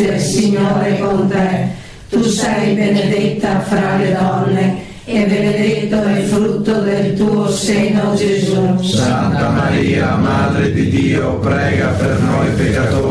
grazia, il Signore è con te. Tu sei benedetta fra le donne e benedetto è il frutto del tuo seno, Gesù. Santa Maria, Madre di Dio, prega per noi peccatori,